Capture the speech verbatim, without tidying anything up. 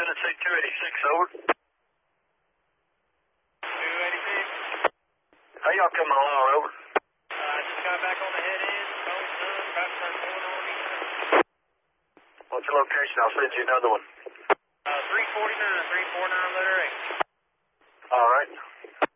it say two eighty-six, over? two eighty-six. How y'all coming along, over? Uh, I just got back on the head end. Phone done. About to start pulling on you. What's your location? I'll send you another one. Uh, three forty-nine, three forty-nine, letter A. All right.